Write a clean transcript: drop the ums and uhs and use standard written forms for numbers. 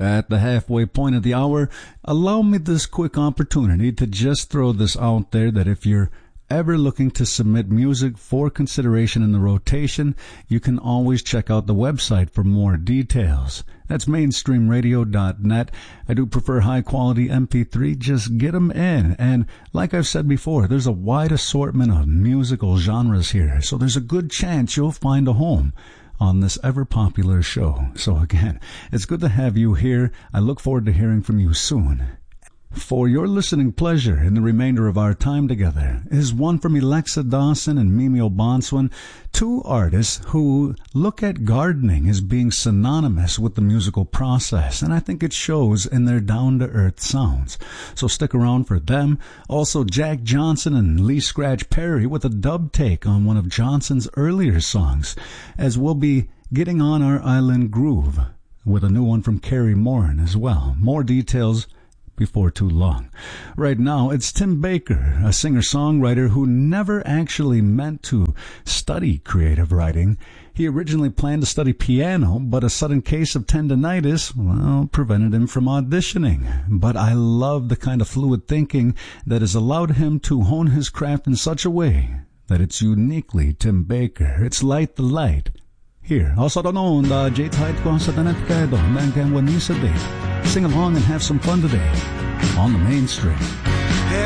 At the halfway point of the hour, allow me this quick opportunity to just throw this out there that if you're ever looking to submit music for consideration in the rotation, you can always check out the website for more details. That's mainstreamradio.net. I do prefer high-quality MP3. Just get them in. And like I've said before, there's a wide assortment of musical genres here, so there's a good chance you'll find a home on this ever-popular show. So again, it's good to have you here. I look forward to hearing from you soon. For your listening pleasure in the remainder of our time together is one from Alexa Dawson and Mimi Obanswan, two artists who look at gardening as being synonymous with the musical process, and I think it shows in their down-to-earth sounds. So stick around for them. Also, Jack Johnson and Lee Scratch Perry with a dub take on one of Johnson's earlier songs, as we'll be getting on our island groove with a new one from Carrie Morin as well. More details before too long. Right now, it's Tim Baker, a singer-songwriter who never actually meant to study creative writing. He originally planned to study piano, but a sudden case of tendinitis, prevented him from auditioning. But I love the kind of fluid thinking that has allowed him to hone his craft in such a way that it's uniquely Tim Baker. It's Light the Light. Here, also known the J-Tide ko sa tanan kayo, nanggang wanisa day. Sing along and have some fun today on the Mainstream.